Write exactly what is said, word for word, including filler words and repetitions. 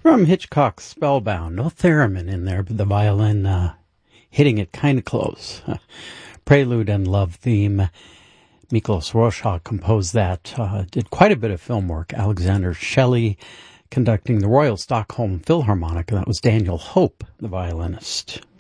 From Hitchcock's Spellbound, no theremin in there, but the violin uh, hitting it kind of close. Prelude and Love theme. Miklos Rozsa composed that. Uh, did quite a bit of film work. Alexander Shelley conducting the Royal Stockholm Philharmonic, and that was Daniel Hope, the violinist.